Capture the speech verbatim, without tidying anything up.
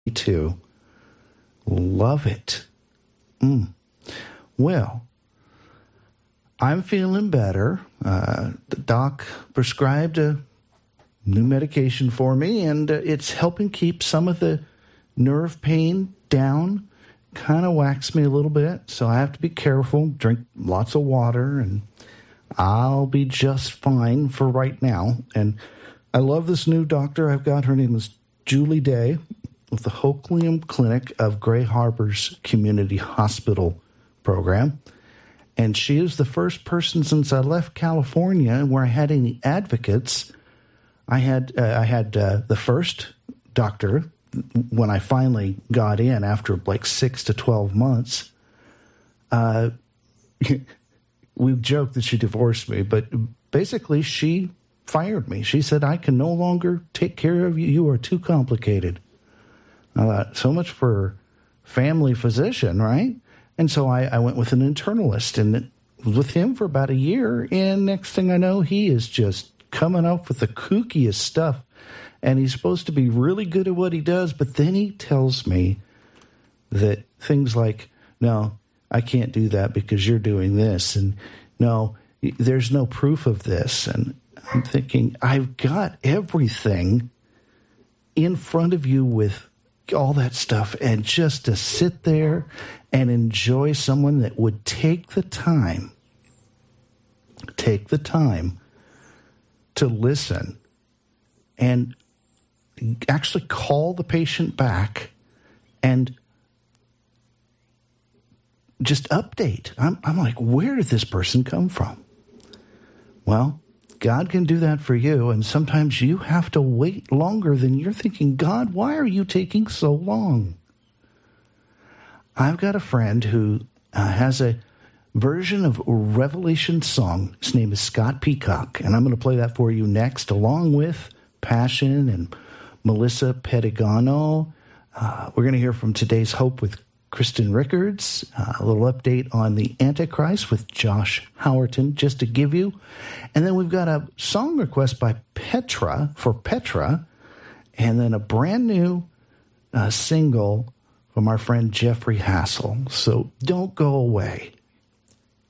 Me too. Love it. Mm. Well, I'm feeling better. Uh, the doc prescribed a new medication for me, and uh, it's helping keep some of the nerve pain down. Kind of whacks me a little bit, so I have to be careful, drink lots of water, and I'll be just fine for right now. And I love this new doctor I've got. Her name is Julie Day with the Hoquiam Clinic of Gray Harbor's Community Hospital program. And she is the first person since I left California where I had any advocates. I had uh, I had uh, the first doctor when I finally got in after like six to twelve months. Uh, we joked that she divorced me, but basically she fired me. She said, I can no longer take care of you. You are too complicated. Uh, so much for family physician, right? And so I, I went with an internalist and was with him for about a year. And next thing I know, he is just coming up with the kookiest stuff. And he's supposed to be really good at what he does. But then he tells me that things like, no, I can't do that because you're doing this. And no, there's no proof of this. And I'm thinking, I've got everything in front of you with all that stuff. And just to sit there and enjoy someone that would take the time, take the time to listen and actually call the patient back and just update. I'm, I'm like, where did this person come from? Well, God can do that for you, and sometimes you have to wait longer than you're thinking, God, why are you taking so long? I've got a friend who uh, has a version of Revelation song. His name is Scott Peacock, and I'm going to play that for you next, along with Passion and Melissa Pedigano. Uh, we're going to hear from Today's Hope with Kristen Rickards, uh, a little update on the Antichrist with Josh Howerton, just to give you. And then we've got a song request by Petra, for Petra, and then a brand new uh, single from our friend Jeffrey Hassel. So don't go away.